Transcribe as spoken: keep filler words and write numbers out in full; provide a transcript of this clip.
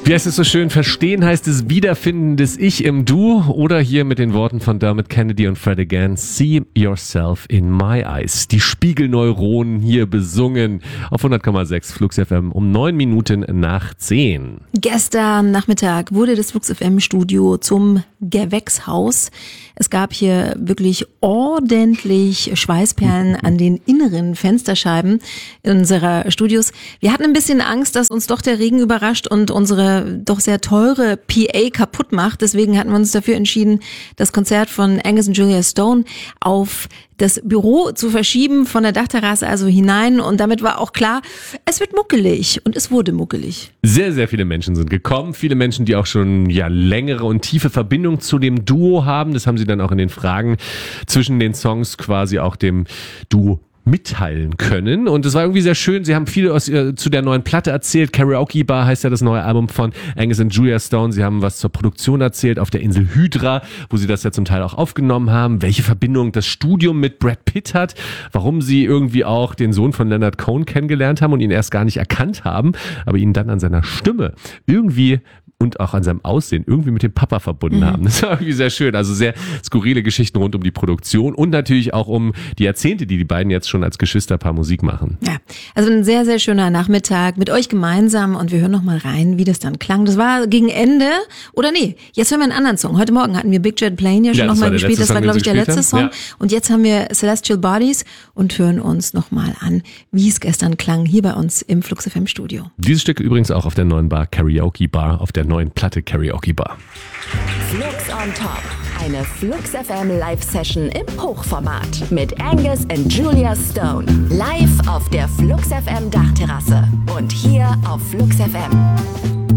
Wie heißt es so schön? Verstehen heißt es Wiederfinden des Ich im Du oder hier mit den Worten von Dermot Kennedy und Fred again, See yourself in my eyes. Die Spiegelneuronen hier besungen auf hundert Komma sechs Flux F M um neun Minuten nach zehn. Gestern Nachmittag wurde das Flux F M Studio zum Gewächshaus. Es gab hier wirklich ordentlich Schweißperlen an den inneren Fensterscheiben unserer Studios. Wir hatten ein bisschen Angst, dass uns doch der Regen überrascht und unsere doch sehr teure P A kaputt macht. Deswegen hatten wir uns dafür entschieden, das Konzert von Angus und Julia Stone auf das Büro zu verschieben, von der Dachterrasse also hinein. Und damit war auch klar, es wird muckelig. Und es wurde muckelig. Sehr, sehr viele Menschen sind gekommen. Viele Menschen, die auch schon ja längere und tiefe Verbindung zu dem Duo haben. Das haben sie dann auch in den Fragen zwischen den Songs quasi auch dem Duo mitteilen können. Und es war irgendwie sehr schön. Sie haben viel aus, äh, zu der neuen Platte erzählt. Karaoke Bar heißt ja das neue Album von Angus und Julia Stone. Sie haben was zur Produktion erzählt auf der Insel Hydra, wo sie das ja zum Teil auch aufgenommen haben. Welche Verbindung das Studium mit Brad Pitt hat. Warum sie irgendwie auch den Sohn von Leonard Cohen kennengelernt haben und ihn erst gar nicht erkannt haben, aber ihn dann an seiner Stimme irgendwie und auch an seinem Aussehen irgendwie mit dem Papa verbunden mhm. haben. Das war irgendwie sehr schön. Also sehr skurrile Geschichten rund um die Produktion und natürlich auch um die Jahrzehnte, die die beiden jetzt schon als Geschwisterpaar Musik machen. Ja, also ein sehr, sehr schöner Nachmittag mit euch gemeinsam und wir hören noch mal rein, wie das dann klang. Das war gegen Ende, oder nee, jetzt hören wir einen anderen Song. Heute Morgen hatten wir Big Jet Plane ja schon ja, noch mal gespielt. Das war, glaube ich, der letzte Song. Ja. Und jetzt haben wir Celestial Bodies und hören uns noch mal an, wie es gestern klang, hier bei uns im Flux F M Studio. Dieses Stück übrigens auch auf der neuen Bar Karaoke Bar, auf der neuen Platte Karaoke Bar. Flux on Top. Eine Flux F M Live-Session im Hochformat mit Angus und Julia Stone. Live auf der Flux F M Dachterrasse und hier auf Flux F M.